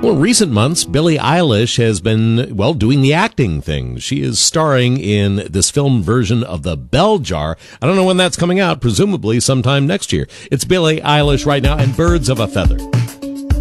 Well, recent months, Billie Eilish has been, doing the acting thing. She is starring in this film version of The Bell Jar. I don't know when that's coming out, presumably sometime next year. It's Billie Eilish right now and Birds of a Feather.